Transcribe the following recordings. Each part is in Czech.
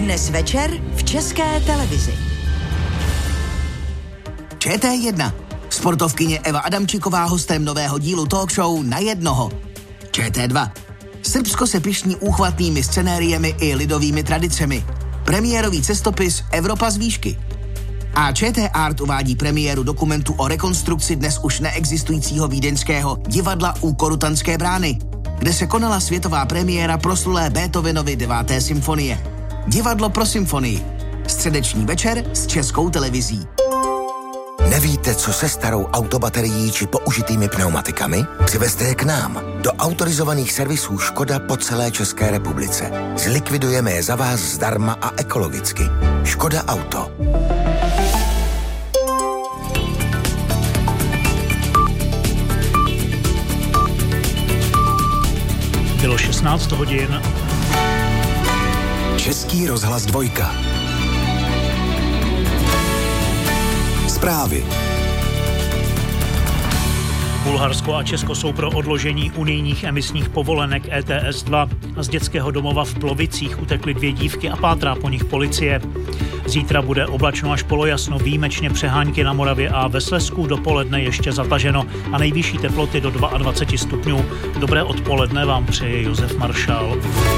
Dnes večer v České televizi. ČT1. Sportovkyně Eva Adamčiková hostem nového dílu talk show Na jednoho. ČT2. Srbsko se pyšní úchvatnými scenériemi i lidovými tradicemi. Premiérový cestopis Evropa z výšky. A ČT Art uvádí premiéru dokumentu o rekonstrukci dnes už neexistujícího vídeňského divadla u Korutanské brány, kde se konala světová premiéra proslulé Beethovenovy 9. symfonie. Divadlo pro symfonii. Středeční večer s Českou televizí. Nevíte, co se starou autobaterií či použitými pneumatikami? Přivezte je k nám, do autorizovaných servisů Škoda po celé České republice. Zlikvidujeme je za vás zdarma a ekologicky. Škoda Auto. Bylo 16 hodin. Český rozhlas 2. Zprávy. Bulharsko a Česko jsou pro odložení unijních emisních povolenek ETS 2. Z dětského domova v Plovicích utekly 2 dívky a pátrá po nich policie. Zítra bude oblačno až polojasno, výjimečně přehánky na Moravě a ve Slezsku, dopoledne ještě zataženo a nejvyšší teploty do 22 stupňů. Dobré odpoledne vám přeje Josef Maršál.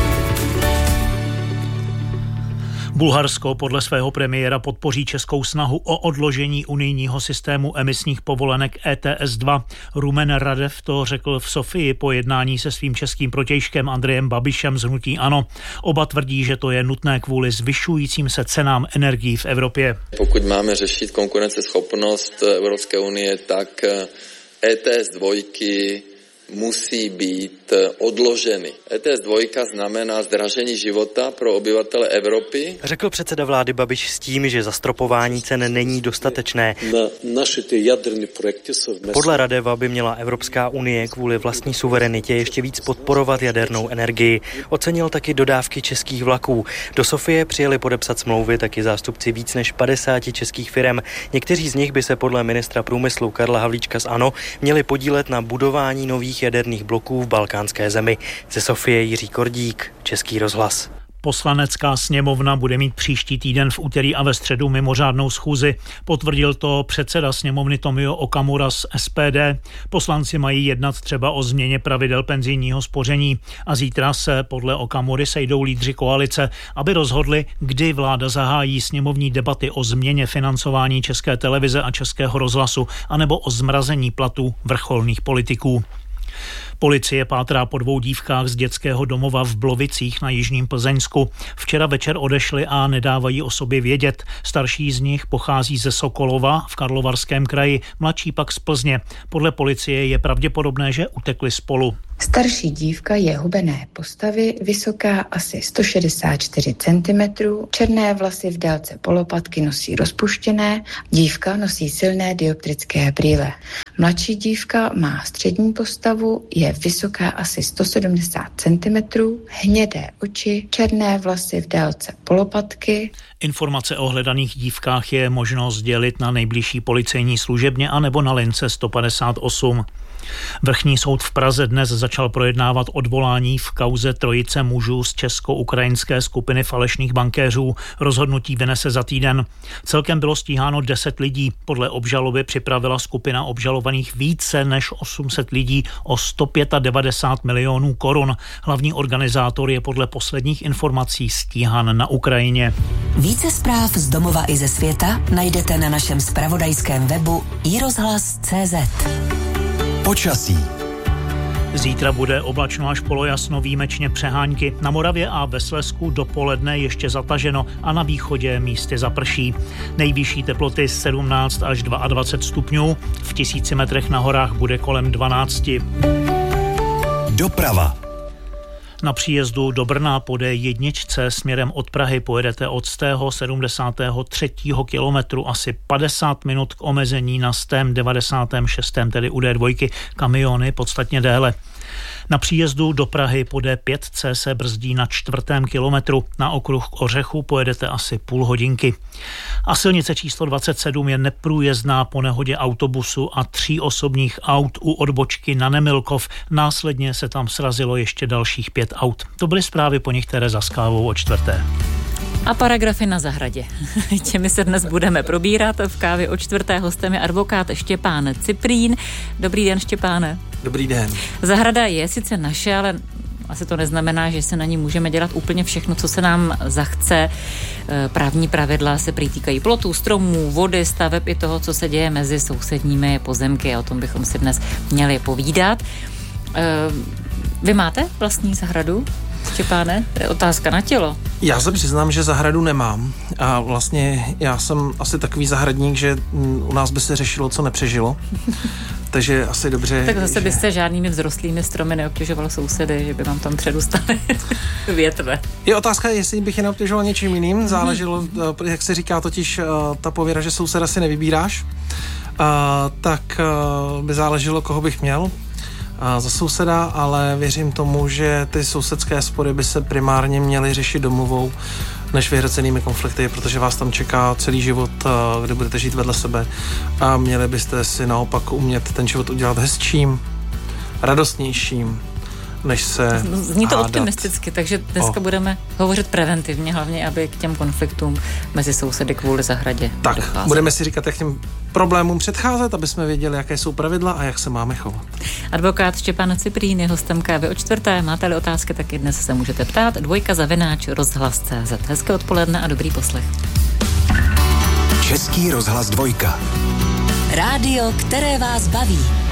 Bulharsko podle svého premiéra podpoří českou snahu o odložení unijního systému emisních povolenek ETS 2. Rumen Radev to řekl v Sofii po jednání se svým českým protějškem Andrejem Babišem z hnutí ANO. Oba tvrdí, že to je nutné kvůli zvyšujícím se cenám energií v Evropě. Pokud máme řešit konkurenceschopnost Evropské unie, tak ETS 2 musí být odloženy. ETS 2 znamená zdražení života pro obyvatele Evropy. Řekl předseda vlády Babiš s tím, že zastropování cen není dostatečné. Podle Radeva by měla Evropská unie kvůli vlastní suverenitě ještě víc podporovat jadernou energii. Ocenil taky dodávky českých vlaků. Do Sofie přijeli podepsat smlouvy taky zástupci víc než 50 českých firem. Někteří z nich by se podle ministra průmyslu Karla Havlíčka z ANO měli podílet na budování nových jaderných bloků v balkánské zemi. Ze Sofie Jiří Kordík, Český rozhlas. Poslanecká sněmovna bude mít příští týden v úterý a ve středu mimořádnou schůzi. Potvrdil to předseda sněmovny Tomio Okamura z SPD. Poslanci mají jednat třeba o změně pravidel penzijního spoření a zítra se podle Okamury sejdou lídři koalice, aby rozhodli, kdy vláda zahájí sněmovní debaty o změně financování České televize a Českého rozhlasu anebo o zmrazení platů vrcholných politiků. Policie pátrá po 2 dívkách z dětského domova v Blovicích na jižním Plzeňsku. Včera večer odešly a nedávají o sobě vědět. Starší z nich pochází ze Sokolova v Karlovarském kraji, mladší pak z Plzně. Podle policie je pravděpodobné, že utekli spolu. Starší dívka je hubené postavy, vysoká asi 164 cm, černé vlasy v délce polopatky nosí rozpuštěné, dívka nosí silné dioptrické brýle. Mladší dívka má střední postavu, je vysoká asi 170 cm, hnědé oči, černé vlasy v délce polopatky. Informace o hledaných dívkách je možno sdělit na nejbližší policejní služebně anebo na lince 158. Vrchní soud v Praze dnes začal projednávat odvolání v kauze trojice mužů z česko-ukrajinské skupiny falešných bankéřů. Rozhodnutí vynese za týden. Celkem bylo stíháno 10 lidí. Podle obžaloby připravila skupina obžalovaných více než 800 lidí o 195 milionů korun. Hlavní organizátor je podle posledních informací stíhán na Ukrajině. Více zpráv z domova i ze světa najdete na našem zpravodajském webu iRozhlas.cz. Počasí. Zítra bude oblačno až polojasno, výjimečně přehánky. Na Moravě a ve Slezsku dopoledne ještě zataženo a na východě místy zaprší. Nejvyšší teploty 17 až 22 stupňů, v 1000 metrech na horách bude kolem 12. Doprava. Na příjezdu do Brna po D1 směrem od Prahy pojedete od 173. kilometru asi 50 minut k omezení na 196. tedy u D2, kamiony podstatně déle. Na příjezdu do Prahy po D5 se brzdí na 4. kilometru. Na okruh k Ořechu pojedete asi půl hodinky. A silnice číslo 27 je neprůjezdná po nehodě autobusu a 3 osobních aut u odbočky na Nemilkov. Následně se tam srazilo ještě dalších 5 aut. To byly zprávy, po nich Tereza s kávou o 4. A paragrafy na zahradě. Těmi se dnes budeme probírat. V kávě o 4. hostem je advokát Štěpán Ciprín. Dobrý den, Štěpáne. Dobrý den. Zahrada je sice naše, ale asi to neznamená, že se na ní můžeme dělat úplně všechno, co se nám zachce. Právní pravidla se prý týkají plotů, stromů, vody, staveb i toho, co se děje mezi sousedními pozemky. A o tom bychom si dnes měli povídat. Vy máte vlastní zahradu, Štěpáne? To je otázka na tělo. Já se přiznám, že zahradu nemám a vlastně já jsem asi takový zahradník, že u nás by se řešilo, co nepřežilo. Takže asi dobře. Tak zase byste žádnými vzrostlými stromy neobtěžoval sousedy, že by vám tam předostali větve. Je otázka, jestli bych je neobtěžoval něčím jiným. Záleželo, jak se říká totiž ta pověra, že souseda si nevybíráš, tak by záleželo, koho bych měl za souseda, ale věřím tomu, že ty sousedské spory by se primárně měly řešit domluvou než vyhrocenými konflikty, protože vás tam čeká celý život, kde budete žít vedle sebe a měli byste si naopak umět ten život udělat hezčím, radostnějším, než se Zní to hádat. optimisticky, takže dneska budeme hovořit preventivně, hlavně, aby k těm konfliktům mezi sousedy kvůli zahradě Tak, docházelo. budeme si říkat, jak těm problémům předcházet, aby jsme věděli, jaké jsou pravidla a jak se máme chovat. Advokát Štěpán Ciprín je hostem kávy o 4. Máte-li otázky, tak i dnes se můžete ptát. 2@rozhlas.cz. Hezké odpoledne a dobrý poslech. Český rozhlas 2. Rádio, které vás baví.